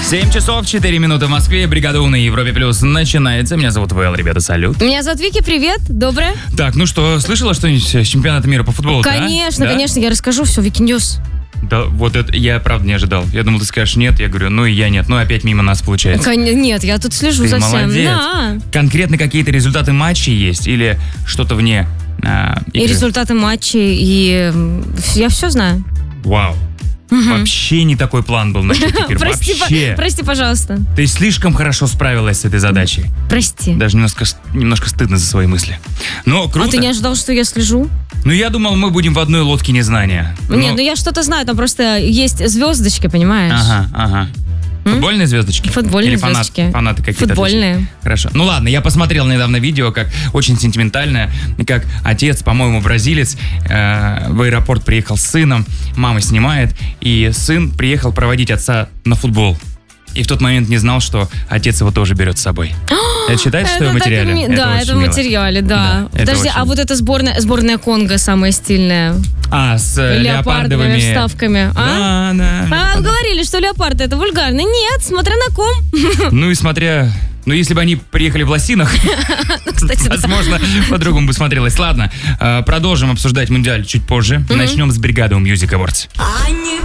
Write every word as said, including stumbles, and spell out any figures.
семь часов четыре минуты в Москве. Бригада У на Европе Плюс начинается. Меня зовут Вэл, ребята, салют. Меня зовут Вики, привет, доброе. Так, ну что, слышала что-нибудь с чемпионата мира по футболу? Конечно, да? конечно, я расскажу все, Вики Ньюс. Да, вот это я правда не ожидал. Я думал, ты скажешь нет, я говорю, ну и я нет. Ну опять мимо нас получается. Кон- Нет, я тут слежу Ты за всем. молодец. Да. Конкретно какие-то результаты матчей есть или что-то вне а, игры? И результаты матчей, и м, я все знаю. Вау. Вообще не такой план был начать эфир. Прости, Вообще. по- прости, пожалуйста. Ты слишком хорошо справилась с этой задачей. Прости. Даже немножко, немножко стыдно за свои мысли. Но круто. А ты не ожидал, что я слежу? Ну, я думал, мы будем в одной лодке незнания. Нет, Но- ну я что-то знаю, там просто есть звездочки, понимаешь? Ага, ага. Футбольные звездочки? Футбольные Или фанат- звездочки. фанаты какие-то? Футбольные. отличные? Хорошо. Ну ладно, я посмотрел недавно видео, как очень сентиментальное, как отец, по-моему, бразилец, э, в аэропорт приехал с сыном, мама снимает, и сын приехал проводить отца на футбол. И в тот момент не знал, что отец его тоже берет с собой. Это считается, что Это в так материале? ми- Это Да, очень это в мило. материале, да. Да, это Подожди, очень- а вот эта сборная, сборная Конго самая стильная. А, с э, Леопардовыми леопардовыми... вставками. А? Да, да. А, говорили, что леопарды это вульгарно. Нет, смотря на ком. Ну и смотря... Ну, если бы они приехали в лосинах, Кстати, да. возможно, по-другому бы смотрелось. Ладно, э, продолжим обсуждать Мундиаль чуть позже. Начнем с бригады Music Awards. Они